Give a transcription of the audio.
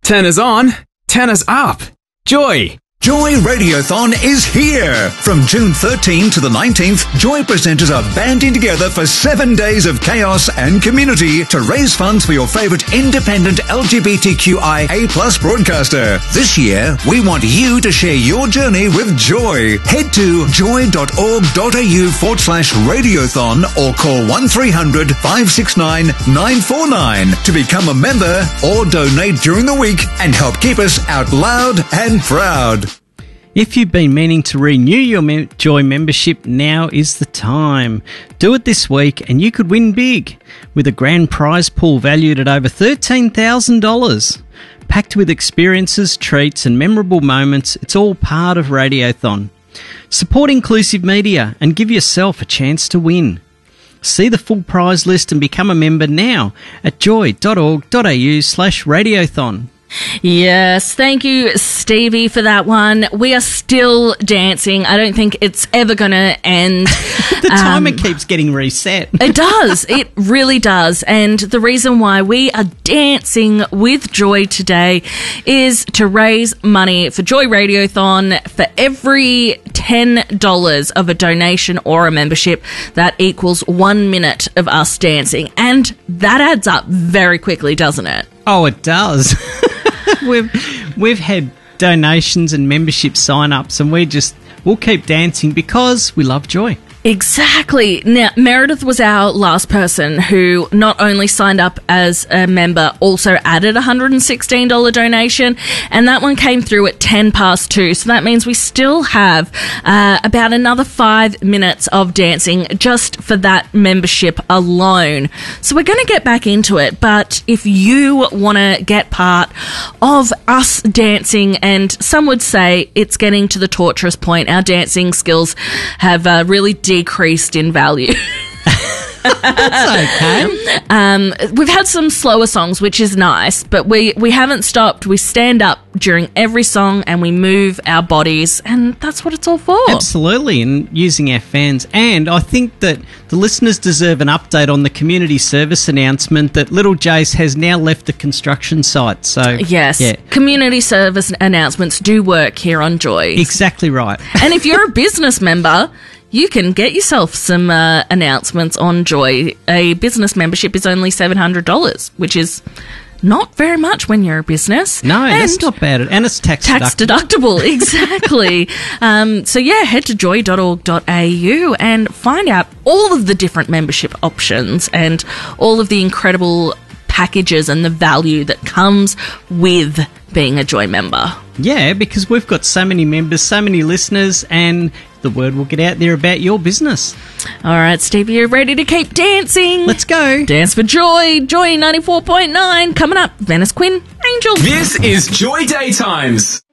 Tenors on, tenors up. Joy. Joy Radiothon is here! From June 13 to the 19th, Joy presenters are banding together for 7 days of chaos and community to raise funds for your favourite independent LGBTQIA+ broadcaster. This year, we want you to share your journey with Joy. Head to joy.org.au/radiothon or call 1300 569 949 to become a member or donate during the week and help keep us out loud and proud. If you've been meaning to renew your Joy membership, now is the time. Do it this week and you could win big with a grand prize pool valued at over $13,000. Packed with experiences, treats and memorable moments, it's all part of Radiothon. Support inclusive media and give yourself a chance to win. See the full prize list and become a member now at joy.org.au/radiothon. Yes, thank you, Stevie, for that one. We are still dancing. I don't think it's ever going to end. The timer keeps getting reset. It does. It really does. And the reason why we are dancing with Joy today is to raise money for Joy Radiothon. For every $10 of a donation or a membership, that equals 1 minute of us dancing. And that adds up very quickly, doesn't it? Oh, it does. We've had donations and membership sign-ups, and we'll keep dancing because we love Joy. Exactly. Now, Meredith was our last person who not only signed up as a member, also added a $116 donation, and that one came through at 2:10. So that means we still have about another 5 minutes of dancing just for that membership alone. So we're going to get back into it, but if you want to get part of us dancing, and some would say it's getting to the torturous point, our dancing skills have really decreased in value. That's okay. We've had some slower songs, which is nice, but we haven't stopped. We stand up during every song and we move our bodies, and that's what it's all for. Absolutely, and using our fans. And I think that the listeners deserve an update on the community service announcement that Little Jace has now left the construction site. So yes, yeah. Community service announcements do work here on Joy. Exactly right. And if you're a business member, you can get yourself some announcements on Joy. A business membership is only $700, which is not very much when you're a business. No, that's not bad. And it's tax deductible. Exactly. So yeah, head to joy.org.au and find out all of the different membership options and all of the incredible packages and the value that comes with being a Joy member. Yeah, because we've got so many members, so many listeners, and the word will get out there about your business. All right, Stevie, you ready to keep dancing? Let's go. Dance for Joy. Joy 94.9. Coming up, Venice Quinn, Angel. This is Joy Daytimes.